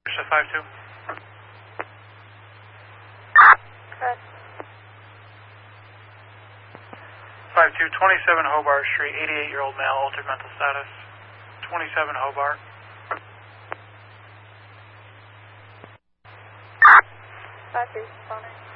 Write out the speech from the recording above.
5-2. Good. 5-2, 27 Hobart Street, 88-year-old male, altered mental status. 27 Hobart. 5-3, responding.